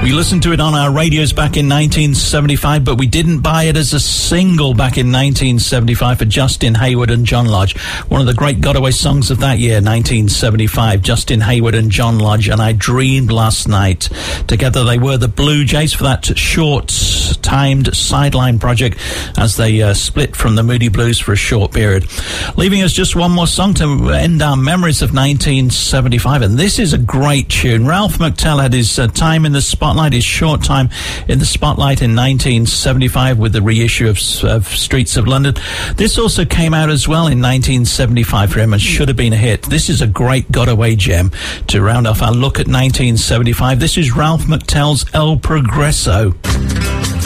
We listened to it on our radios back in 1975, but we didn't buy it as a single back in 1975 for Justin Hayward and John Lodge. One of the great Godaway songs of that year, 1975, Justin Hayward and John Lodge, and I Dreamed Last Night. Together they were the Blue Jays for that short-timed sideline project as they split from the Moody Blues for a short period. Leaving us just one more song to end our memories of 1975, and this is a great tune. Ralph McTell had his time in the spotlight, his short time in the spotlight in 1975 with the reissue of Streets of London. This also came out as well in 1975 for him and should have been a hit. This is a great Godaway gem to round off our look at 1975. This is Ralph McTell's El Progreso.